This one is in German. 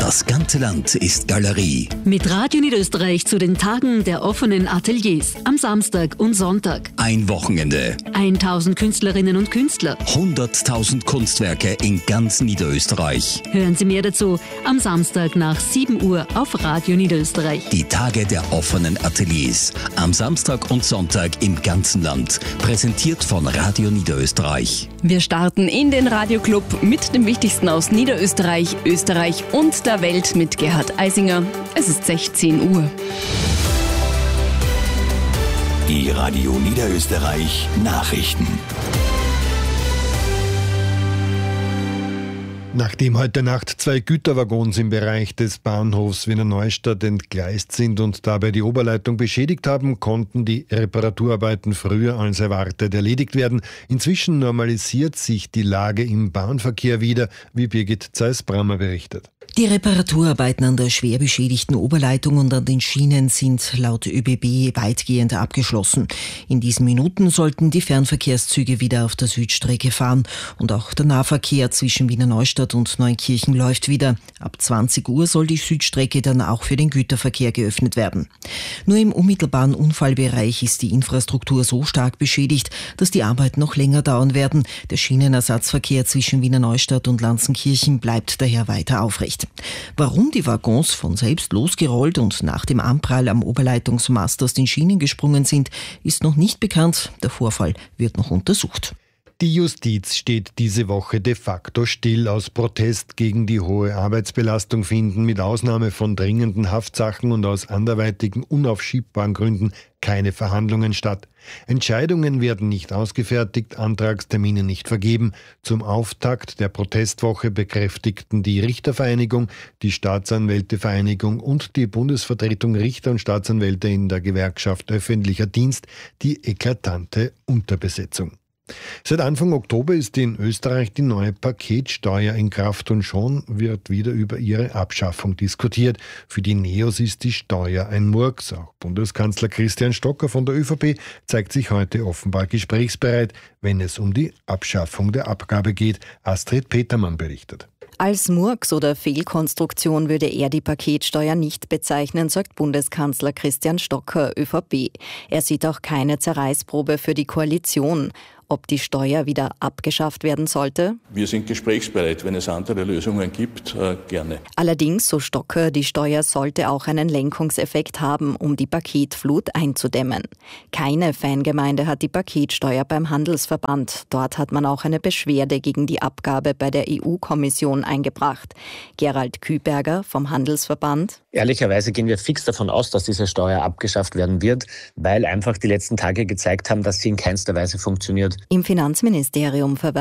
Das ganze Land ist Galerie. Mit Radio Niederösterreich zu den Tagen der offenen Ateliers am Samstag und Sonntag. Ein Wochenende. 1000 Künstlerinnen und Künstler. 100.000 Kunstwerke in ganz Niederösterreich. Hören Sie mehr dazu am Samstag nach 7 Uhr auf Radio Niederösterreich. Die Tage der offenen Ateliers. Am Samstag und Sonntag im ganzen Land. Präsentiert von Radio Niederösterreich. Wir starten in den Radioclub mit dem Wichtigsten aus Niederösterreich, Österreich und der Welt mit Gerhard Eisinger. Es ist 16 Uhr. Die Radio Niederösterreich Nachrichten. Nachdem heute Nacht 2 Güterwaggons im Bereich des Bahnhofs Wiener Neustadt entgleist sind und dabei die Oberleitung beschädigt haben, konnten die Reparaturarbeiten früher als erwartet erledigt werden. Inzwischen normalisiert sich die Lage im Bahnverkehr wieder, wie Birgit Zeiss-Brammer berichtet. Die Reparaturarbeiten an der schwer beschädigten Oberleitung und an den Schienen sind laut ÖBB weitgehend abgeschlossen. In diesen Minuten sollten die Fernverkehrszüge wieder auf der Südstrecke fahren und auch der Nahverkehr zwischen Wiener Neustadt und Neunkirchen läuft wieder. Ab 20 Uhr soll die Südstrecke dann auch für den Güterverkehr geöffnet werden. Nur im unmittelbaren Unfallbereich ist die Infrastruktur so stark beschädigt, dass die Arbeiten noch länger dauern werden. Der Schienenersatzverkehr zwischen Wiener Neustadt und Lanzenkirchen bleibt daher weiter aufrecht. Warum die Waggons von selbst losgerollt und nach dem Anprall am Oberleitungsmast aus den Schienen gesprungen sind, ist noch nicht bekannt. Der Vorfall wird noch untersucht. Die Justiz steht diese Woche de facto still. Aus Protest gegen die hohe Arbeitsbelastung finden mit Ausnahme von dringenden Haftsachen und aus anderweitigen unaufschiebbaren Gründen keine Verhandlungen statt. Entscheidungen werden nicht ausgefertigt, Antragstermine nicht vergeben. Zum Auftakt der Protestwoche bekräftigten die Richtervereinigung, die Staatsanwältevereinigung und die Bundesvertretung Richter und Staatsanwälte in der Gewerkschaft Öffentlicher Dienst die eklatante Unterbesetzung. Seit Anfang Oktober ist in Österreich die neue Paketsteuer in Kraft und schon wird wieder über ihre Abschaffung diskutiert. Für die Neos ist die Steuer ein Murks. Auch Bundeskanzler Christian Stocker von der ÖVP zeigt sich heute offenbar gesprächsbereit, wenn es um die Abschaffung der Abgabe geht. Astrid Petermann berichtet. Als Murks oder Fehlkonstruktion würde er die Paketsteuer nicht bezeichnen, sagt Bundeskanzler Christian Stocker, ÖVP. Er sieht auch keine Zerreißprobe für die Koalition. Ob die Steuer wieder abgeschafft werden sollte? Wir sind gesprächsbereit. Wenn es andere Lösungen gibt, gerne. Allerdings, so Stocker, die Steuer sollte auch einen Lenkungseffekt haben, um die Paketflut einzudämmen. Keine Fangemeinde hat die Paketsteuer beim Handelsverband. Dort hat man auch eine Beschwerde gegen die Abgabe bei der EU-Kommission eingebracht. Gerald Küberger vom Handelsverband. Ehrlicherweise gehen wir fix davon aus, dass diese Steuer abgeschafft werden wird, weil einfach die letzten Tage gezeigt haben, dass sie in keinster Weise funktioniert. Im Finanzministerium